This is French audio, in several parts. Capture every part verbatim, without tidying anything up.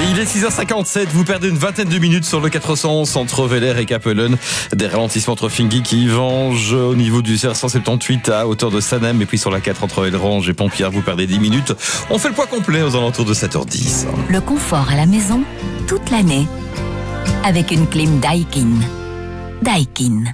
Il est six heures cinquante-sept, vous perdez une vingtaine de minutes sur le quatre cent onze entre Vélère et Capellen. Des ralentissements entre Finguic et Ivange au niveau du C R cent soixante-dix-huit à hauteur de Sanem. Et puis sur la quatre entre Elrange et Pompierre, vous perdez dix minutes. On fait le point complet aux alentours de sept heures dix. Le confort à la maison, toute l'année, avec une clim Daikin. Daikin.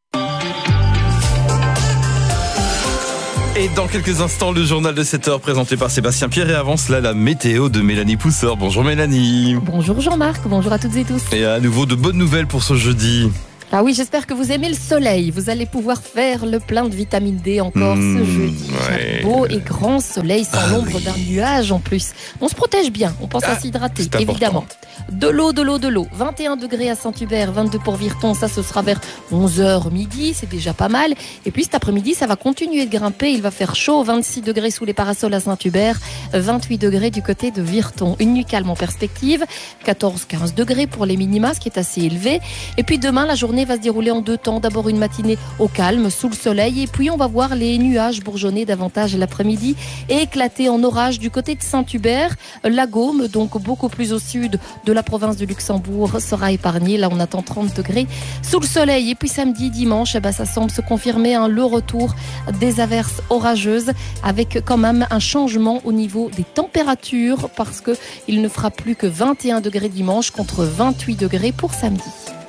Et dans quelques instants, le journal de sept heures présenté par Sébastien Pierre. Et avant cela, la météo de Mélanie Pousseur. Bonjour Mélanie. Bonjour Jean-Marc, bonjour à toutes et tous. Et à nouveau de bonnes nouvelles pour ce jeudi. Ah oui, j'espère que vous aimez le soleil. Vous allez pouvoir faire le plein de vitamine D encore mmh, ce jeudi. ouais. Un beau et grand soleil sans Ah l'ombre oui. d'un nuage en plus. On se protège bien, on pense Ah, à s'hydrater, c'est évidemment. De l'eau, de l'eau, de l'eau. vingt et un degrés à Saint-Hubert, vingt-deux pour Virton. Ça, ce sera vers onze heures midi, c'est déjà pas mal. Et puis cet après-midi, ça va continuer de grimper. Il va faire chaud, vingt-six degrés sous les parasols à Saint-Hubert, vingt-huit degrés du côté de Virton. Une nuit calme en perspective, quatorze à quinze degrés pour les minima, ce qui est assez élevé. Et puis demain, la journée va se dérouler en deux temps. D'abord une matinée au calme, sous le soleil, et puis on va voir les nuages bourgeonner davantage l'après-midi et éclater en orage du côté de Saint-Hubert. La Gaume, donc beaucoup plus au sud de la province de Luxembourg, sera épargnée. Là, on attend trente degrés sous le soleil. Et puis samedi, dimanche, eh ben, ça semble se confirmer hein, le retour des averses orageuses, avec quand même un changement au niveau des températures, parce que il ne fera plus que vingt et un degrés dimanche contre vingt-huit degrés pour samedi.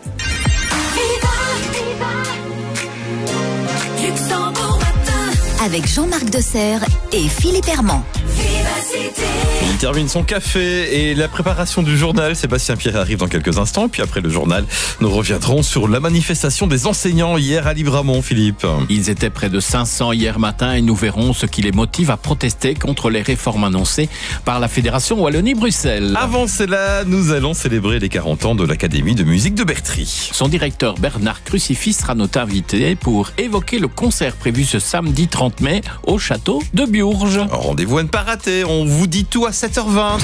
Avec Jean-Marc Desserre et Philippe Herman. Il termine son café et la préparation du journal. Sébastien Pierre arrive dans quelques instants. Et puis après le journal, nous reviendrons sur la manifestation des enseignants hier à Libramont, Philippe. Ils étaient près de cinq cents hier matin et nous verrons ce qui les motive à protester contre les réformes annoncées par la Fédération Wallonie-Bruxelles. Avant cela, nous allons célébrer les quarante ans de l'Académie de musique de Bertry. Son directeur Bernard Crucifix sera notre invité pour évoquer le concert prévu ce samedi trente mai au château de Bourges. Rendez-vous à ne pas rater. On vous dit tout à sept heures vingt.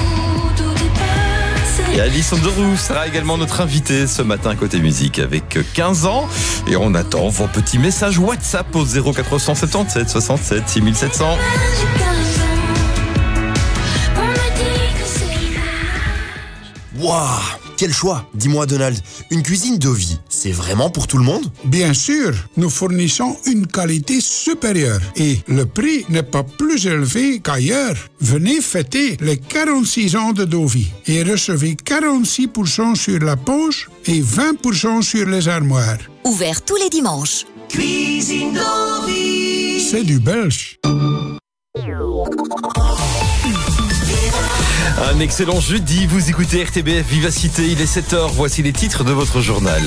Et Alice Andorou sera également notre invitée ce matin côté musique avec quinze ans. Et on attend vos petits messages WhatsApp au zéro quatre cent soixante-dix-sept soixante-sept six mille sept cents. Waouh, quel choix! Dis-moi Donald, une cuisine Dovi, c'est vraiment pour tout le monde? Bien sûr, nous fournissons une qualité supérieure et le prix n'est pas plus élevé qu'ailleurs. Venez fêter les quarante-six ans de Dovi et recevez quarante-six pour cent sur la poche et vingt pour cent sur les armoires. Ouvert tous les dimanches. Cuisine Dovi. C'est du belge. Un excellent jeudi, vous écoutez R T B F Vivacité, il est sept heures, voici les titres de votre journal.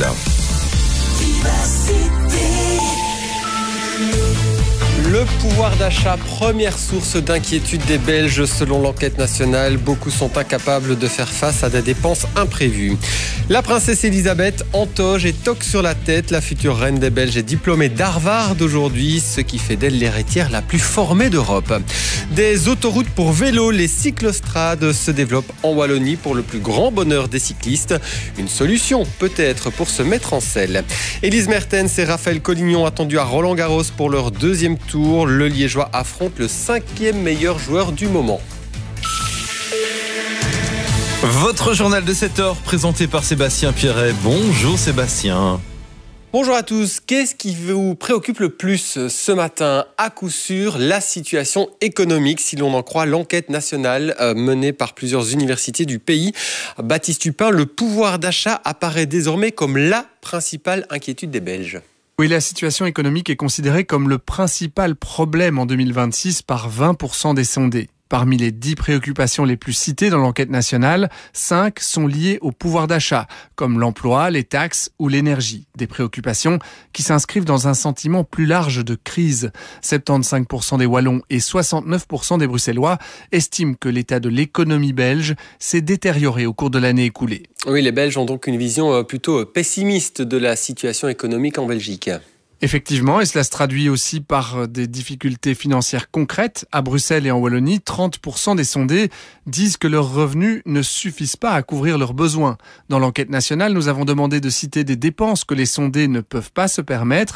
Le pouvoir d'achat, première source d'inquiétude des Belges selon l'enquête nationale. Beaucoup sont incapables de faire face à des dépenses imprévues. La princesse Elisabeth en toge et toque sur la tête. La future reine des Belges est diplômée d'Harvard aujourd'hui, ce qui fait d'elle l'héritière la plus formée d'Europe. Des autoroutes pour vélo, les cyclostrades se développent en Wallonie pour le plus grand bonheur des cyclistes. Une solution peut-être pour se mettre en selle. Elise Mertens et Raphaël Collignon attendus à Roland-Garros pour leur deuxième tour. Le Liégeois affronte le cinquième meilleur joueur du moment. Votre journal de sept heures présenté par Sébastien Pierret. Bonjour Sébastien. Bonjour à tous. Qu'est-ce qui vous préoccupe le plus ce matin? À coup sûr, la situation économique, si l'on en croit l'enquête nationale menée par plusieurs universités du pays. Baptiste Tupin, le pouvoir d'achat apparaît désormais comme la principale inquiétude des Belges. Oui, la situation économique est considérée comme le principal problème en deux mille vingt-six par vingt pour cent des sondés. Parmi les dix préoccupations les plus citées dans l'enquête nationale, cinq sont liées au pouvoir d'achat, comme l'emploi, les taxes ou l'énergie. Des préoccupations qui s'inscrivent dans un sentiment plus large de crise. soixante-quinze pour cent des Wallons et soixante-neuf pour cent des Bruxellois estiment que l'état de l'économie belge s'est détérioré au cours de l'année écoulée. Oui, les Belges ont donc une vision plutôt pessimiste de la situation économique en Belgique. Effectivement, et cela se traduit aussi par des difficultés financières concrètes. À Bruxelles et en Wallonie, trente pour cent des sondés disent que leurs revenus ne suffisent pas à couvrir leurs besoins. Dans l'enquête nationale, nous avons demandé de citer des dépenses que les sondés ne peuvent pas se permettre.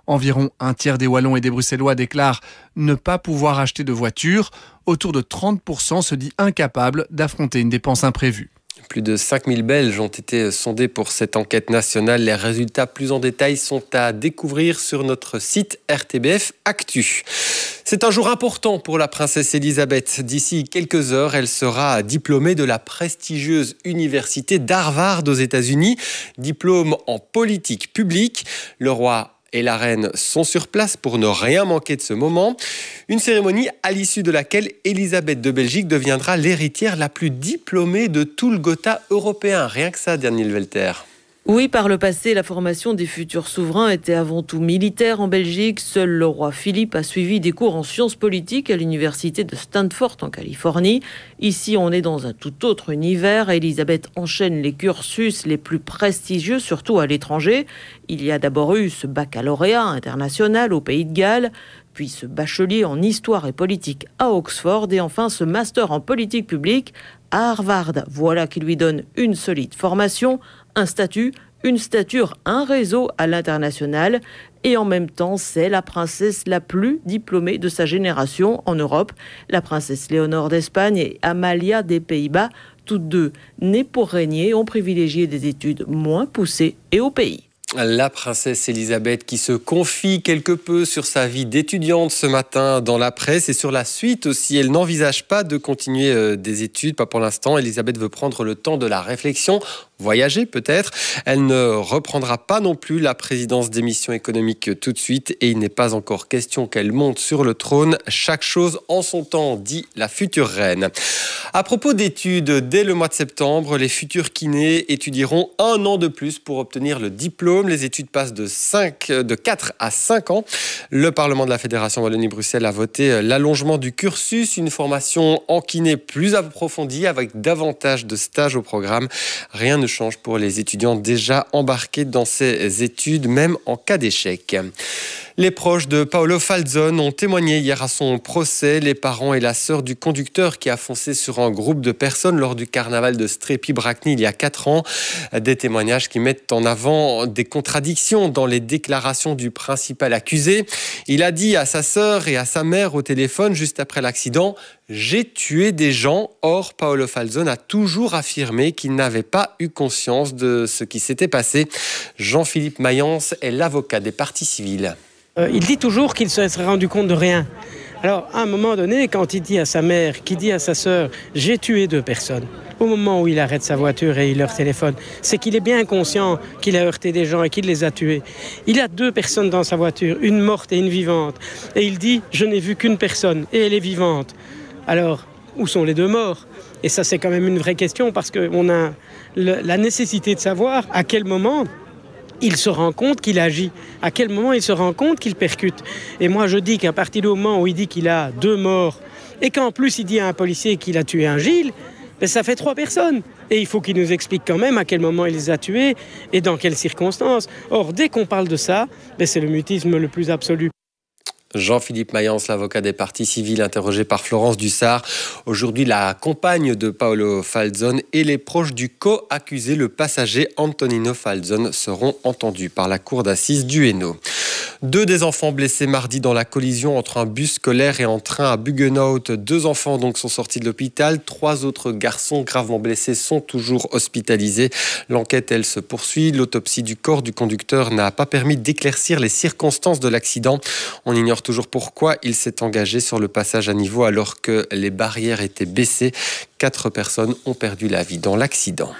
Environ un tiers des Wallons et des Bruxellois déclarent ne pas pouvoir acheter de voiture. Autour de trente pour cent se dit incapable d'affronter une dépense imprévue. Plus de cinq mille Belges ont été sondés pour cette enquête nationale. Les résultats plus en détail sont à découvrir sur notre site R T B F Actu. C'est un jour important pour la princesse Elisabeth. D'ici quelques heures, elle sera diplômée de la prestigieuse université d'Harvard aux États-Unis. Diplôme en politique publique. Le roi et la reine sont sur place pour ne rien manquer de ce moment. Une cérémonie à l'issue de laquelle Elisabeth de Belgique deviendra l'héritière la plus diplômée de tout le Gotha européen. Rien que ça, Daniel Welter. Oui, par le passé, la formation des futurs souverains était avant tout militaire en Belgique. Seul le roi Philippe a suivi des cours en sciences politiques à l'université de Stanford en Californie. Ici, on est dans un tout autre univers. Elisabeth enchaîne les cursus les plus prestigieux, surtout à l'étranger. Il y a d'abord eu ce baccalauréat international au Pays de Galles, puis ce bachelier en histoire et politique à Oxford, et enfin ce master en politique publique à Harvard. Voilà qui lui donne une solide formation, un statut, une stature, un réseau à l'international. Et en même temps, c'est la princesse la plus diplômée de sa génération en Europe. La princesse Léonore d'Espagne et Amalia des Pays-Bas, toutes deux nées pour régner, ont privilégié des études moins poussées et au pays. La princesse Elisabeth qui se confie quelque peu sur sa vie d'étudiante ce matin dans la presse et sur la suite aussi. Elle n'envisage pas de continuer des études, pas pour l'instant. Elisabeth veut prendre le temps de la réflexion, voyager peut-être. Elle ne reprendra pas non plus la présidence des missions économiques tout de suite et il n'est pas encore question qu'elle monte sur le trône. Chaque chose en son temps, dit la future reine. À propos d'études, dès le mois de septembre, les futurs kinés étudieront un an de plus pour obtenir le diplôme. Les études passent de, cinq, de quatre à cinq ans. Le Parlement de la Fédération Wallonie-Bruxelles a voté l'allongement du cursus, une formation en kiné plus approfondie avec davantage de stages au programme. Rien ne change pour les étudiants déjà embarqués dans ces études, même en cas d'échec. Les proches de Paolo Falzon ont témoigné hier à son procès. Les parents et la sœur du conducteur qui a foncé sur un groupe de personnes lors du carnaval de Strépy-Bracny il y a quatre ans. Des témoignages qui mettent en avant des contradictions dans les déclarations du principal accusé. Il a dit à sa sœur et à sa mère au téléphone juste après l'accident « J'ai tué des gens ». Or, Paolo Falzon a toujours affirmé qu'il n'avait pas eu conscience de ce qui s'était passé. Jean-Philippe Mayence est l'avocat des parties civiles. Euh, il dit toujours qu'il se serait rendu compte de rien. Alors, à un moment donné, quand il dit à sa mère, qu'il dit à sa sœur « j'ai tué deux personnes », au moment où il arrête sa voiture et il leur téléphone, c'est qu'il est bien conscient qu'il a heurté des gens et qu'il les a tués. Il a deux personnes dans sa voiture, une morte et une vivante. Et il dit « je n'ai vu qu'une personne et elle est vivante ». Alors, où sont les deux morts ? Et ça, c'est quand même une vraie question parce qu'on a le, la nécessité de savoir à quel moment il se rend compte qu'il agit, à quel moment il se rend compte qu'il percute. Et moi, je dis qu'à partir du moment où il dit qu'il a deux morts et qu'en plus il dit à un policier qu'il a tué un Gilles, ben ça fait trois personnes. Et il faut qu'il nous explique quand même à quel moment il les a tués et dans quelles circonstances. Or, dès qu'on parle de ça, ben c'est le mutisme le plus absolu. Jean-Philippe Mayence, l'avocat des parties civiles, interrogé par Florence Dussart. Aujourd'hui, la compagne de Paolo Falzon et les proches du co-accusé, le passager Antonino Falzon, seront entendus par la cour d'assises du Hainaut. Deux des enfants blessés mardi dans la collision entre un bus scolaire et un train à Buggenhout. Deux enfants donc sont sortis de l'hôpital. Trois autres garçons gravement blessés sont toujours hospitalisés. L'enquête, elle, se poursuit. L'autopsie du corps du conducteur n'a pas permis d'éclaircir les circonstances de l'accident. On ignore toujours pourquoi il s'est engagé sur le passage à niveau alors que les barrières étaient baissées. Quatre personnes ont perdu la vie dans l'accident.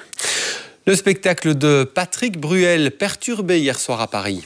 Le spectacle de Patrick Bruel perturbé hier soir à Paris.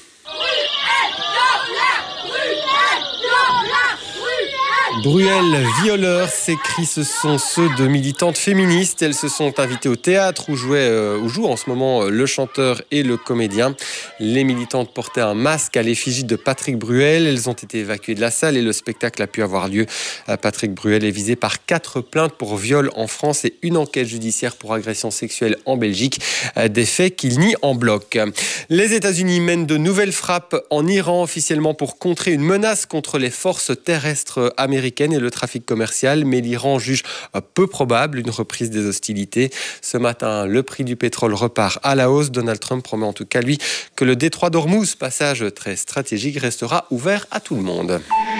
Bruel violeur, ces cris, ce sont ceux de militantes féministes. Elles se sont invitées au théâtre où, jouait, euh, où joue en ce moment le chanteur et le comédien. Les militantes portaient un masque à l'effigie de Patrick Bruel. Elles ont été évacuées de la salle et le spectacle a pu avoir lieu. Patrick Bruel est visé par quatre plaintes pour viol en France et une enquête judiciaire pour agression sexuelle en Belgique. Des faits qu'il nie en bloc. Les États-Unis mènent de nouvelles frappes en Iran officiellement pour contrer une menace contre les forces terrestres américaines américaine et le trafic commercial, mais l'Iran juge peu probable une reprise des hostilités. Ce matin, le prix du pétrole repart à la hausse. Donald Trump promet en tout cas, lui, que le détroit d'Ormuz, passage très stratégique, restera ouvert à tout le monde.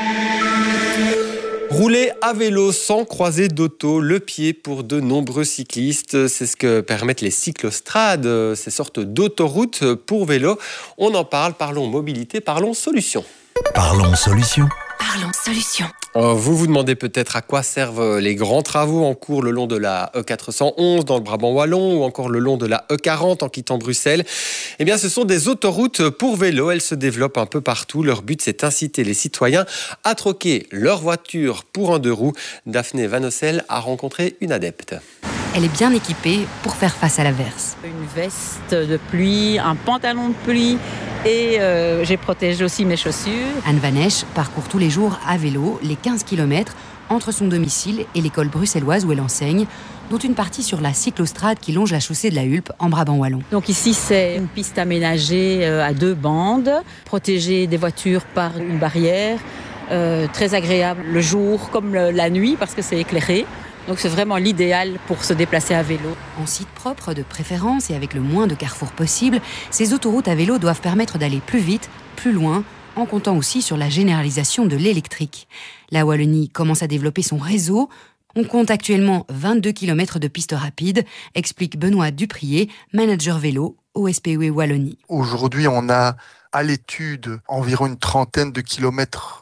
Rouler à vélo sans croiser d'auto, le pied pour de nombreux cyclistes. C'est ce que permettent les cyclostrades, ces sortes d'autoroutes pour vélo. On en parle, parlons mobilité, parlons solutions. Parlons solutions. Parlons solutions. Vous vous demandez peut-être à quoi servent les grands travaux en cours le long de la E quatre cent onze dans le Brabant wallon ou encore le long de la E quarante en quittant Bruxelles. Eh bien, ce sont des autoroutes pour vélo. Elles se développent un peu partout. Leur but, c'est d'inciter les citoyens à troquer leur voiture pour un deux roues. Daphné Van Ossel a rencontré une adepte. Elle est bien équipée pour faire face à l'averse. Une veste de pluie, un pantalon de pluie et euh, j'ai protégé aussi mes chaussures. Anne Vanesch parcourt tous les jours à vélo les quinze kilomètres entre son domicile et l'école bruxelloise où elle enseigne, dont une partie sur la cyclostrade qui longe la chaussée de la Hulpe en Brabant wallon. Donc ici, c'est une piste aménagée à deux bandes, protégée des voitures par une barrière, euh, très agréable le jour comme le, la nuit parce que c'est éclairé. Donc c'est vraiment l'idéal pour se déplacer à vélo. En site propre de préférence et avec le moins de carrefours possible, ces autoroutes à vélo doivent permettre d'aller plus vite, plus loin, en comptant aussi sur la généralisation de l'électrique. La Wallonie commence à développer son réseau. On compte actuellement vingt-deux kilomètres de pistes rapides, explique Benoît Duprier, manager vélo au S P U Wallonie. Aujourd'hui, on a à l'étude environ une trentaine de kilomètres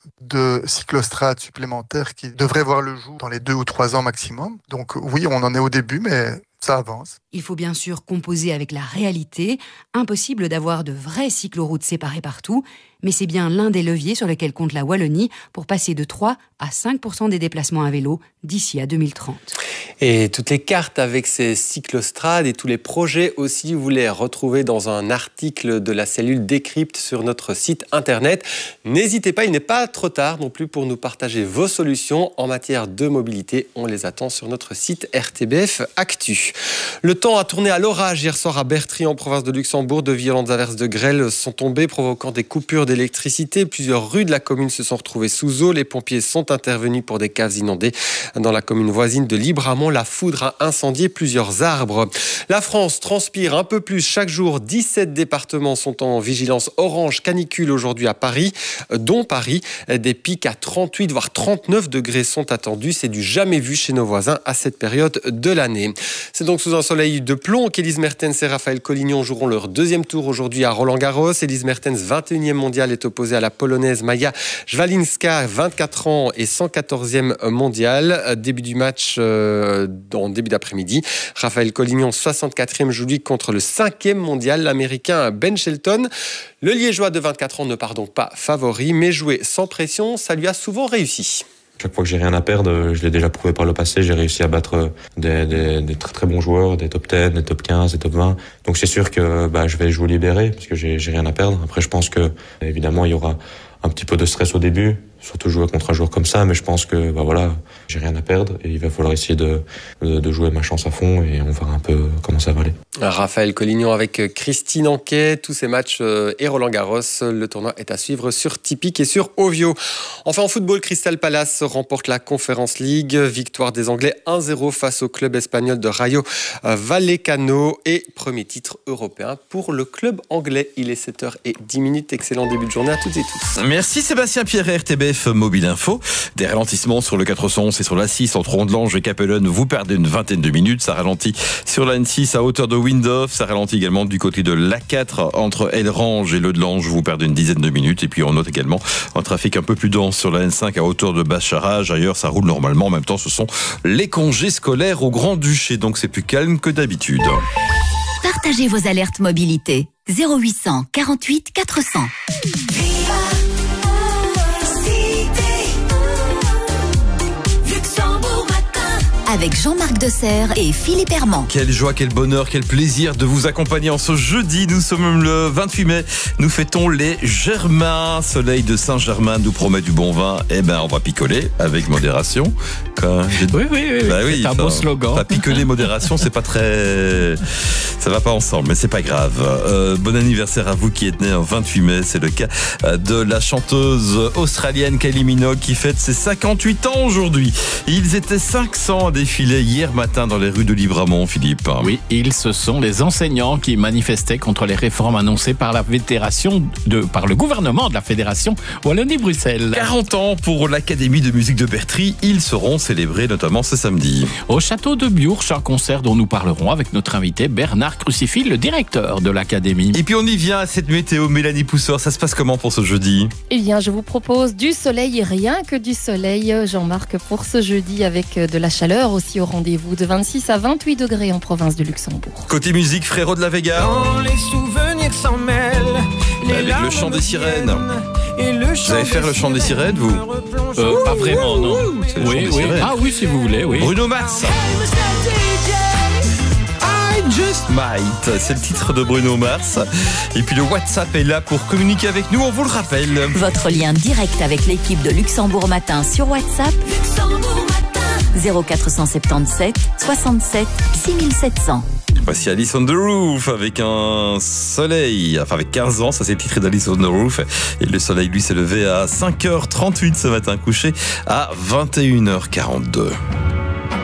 de cyclostrades supplémentaires qui devraient voir le jour dans les deux ou trois ans maximum. Donc oui, on en est au début, mais ça avance. Il faut bien sûr composer avec la réalité. Impossible d'avoir de vraies cycloroutes séparées partout, mais c'est bien l'un des leviers sur lesquels compte la Wallonie pour passer de trois à cinq pour cent des déplacements à vélo d'ici à deux mille trente. Et toutes les cartes avec ces cyclostrades et tous les projets aussi, vous les retrouvez dans un article de la cellule Décrypte sur notre site internet. N'hésitez pas, il n'est pas trop tard non plus pour nous partager vos solutions en matière de mobilité. On les attend sur notre site R T B F Actu. Le temps a tourné à l'orage hier soir à Bertry en province de Luxembourg. De violentes averses de grêle sont tombées provoquant des coupures d'électricité. Plusieurs rues de la commune se sont retrouvées sous eau. Les pompiers sont intervenus pour des caves inondées. Dans la commune voisine de Libramont, la foudre a incendié plusieurs arbres. La France transpire un peu plus chaque jour. dix-sept départements sont en vigilance orange canicule aujourd'hui à Paris, dont Paris. Des pics à trente-huit voire trente-neuf degrés sont attendus. C'est du jamais vu chez nos voisins à cette période de l'année. C'est donc sous un soleil de plomb qu'Elise Mertens et Raphaël Collignon joueront leur deuxième tour aujourd'hui à Roland-Garros. Elise Mertens, vingt et unième mondiale, est opposée à la Polonaise Maja Jwalinska, vingt-quatre ans et cent quatorzième mondiale. Début du match euh, en début d'après-midi. Raphaël Collignon, soixante-quatrième, joue lui contre le cinquième mondial, l'Américain Ben Shelton. Le Liégeois de vingt-quatre ans ne part donc pas favori, mais jouer sans pression, ça lui a souvent réussi. Chaque fois que j'ai rien à perdre, je l'ai déjà prouvé par le passé, j'ai réussi à battre des, des, des très très bons joueurs, des top dix, des top quinze, des top vingt. Donc c'est sûr que bah, je vais jouer libéré parce que j'ai, j'ai rien à perdre. Après je pense que évidemment il y aura un petit peu de stress au début, surtout jouer contre un joueur comme ça, mais je pense que bah voilà, j'ai rien à perdre et il va falloir essayer de, de, de jouer ma chance à fond et on verra un peu comment ça va aller. Raphaël Collignon avec Christine Anquet, tous ces matchs et Roland-Garros. Le tournoi est à suivre sur Tipeee et sur Ovio. Enfin en football, Crystal Palace remporte la Conference League. Victoire des Anglais un zéro face au club espagnol de Rayo Vallecano et premier titre européen pour le club anglais. Il est sept heures dix minutes. Excellent début de journée à toutes et tous. Merci Sébastien Pierre, R T B F Mobile Info. Des ralentissements sur le quatre cent onze et sur l'A six entre Rondelange et Capellen. Vous perdez une vingtaine de minutes. Ça ralentit sur l'A six à hauteur de Windhof. Ça ralentit également du côté de l'A quatre entre Elrange et Le Delange. Vous perdez une dizaine de minutes. Et puis on note également un trafic un peu plus dense sur la N cinq à hauteur de Basse-Charage. Ailleurs, ça roule normalement. En même temps, ce sont les congés scolaires au Grand-Duché. Donc c'est plus calme que d'habitude. Partagez vos alertes mobilité. zéro huit cent quarante-huit quatre cents. avec Jean-Marc Desserre et Philippe Herman. Quelle joie, quel bonheur, quel plaisir de vous accompagner en ce jeudi. Nous sommes le vingt-huit mai. Nous fêtons les Germains. Soleil de Saint-Germain nous promet du bon vin. Eh ben, on va picoler avec modération. Quand oui, oui, oui. Bah oui, c'est un beau slogan. Pas picoler, modération, c'est pas très... Ça va pas ensemble, mais c'est pas grave. Euh, bon anniversaire à vous qui êtes né en vingt-huit mai. C'est le cas de la chanteuse australienne Kylie Minogue qui fête ses cinquante-huit ans aujourd'hui. Ils étaient cinq cents à défiler hier matin dans les rues de Libramont, Philippe. Oui, ils, ce sont les enseignants qui manifestaient contre les réformes annoncées par la fédération de, par le gouvernement de la Fédération Wallonie-Bruxelles. quarante ans pour l'Académie de musique de Bertry. Ils seront célébrés notamment ce samedi. Au château de Biourche, un concert dont nous parlerons avec notre invité Bernard Crucifil, le directeur de l'Académie. Et puis on y vient à cette météo, Mélanie Pousseur. Ça se passe comment pour ce jeudi ? Eh bien, je vous propose du soleil et rien que du soleil, Jean-Marc, pour ce jeudi avec de la chaleur aussi au rendez-vous de vingt-six à vingt-huit degrés en province de Luxembourg. Côté musique, Frérot de la Vega. Quand les souvenirs s'en mêlent, les avec le chant des sirènes. Et le vous allez faire le chant des sirènes, vous ? euh, Pas vraiment, non. C'est le oui, chant des oui. sirènes. Ah oui, si vous voulez, oui. Bruno Mars. I Just Might, c'est le titre de Bruno Mars. Et puis le WhatsApp est là pour communiquer avec nous, on vous le rappelle. Votre lien direct avec l'équipe de Luxembourg Matin sur WhatsApp. Luxembourg Matin. zéro quatre cent soixante-dix-sept soixante-sept six sept zéro zéro. Voici Alice on the Roof avec un soleil, enfin avec quinze ans, ça c'est le titre d'Alice on the Roof. Et le soleil lui s'est levé à cinq heures trente-huit ce matin, couché à vingt et une heures quarante-deux.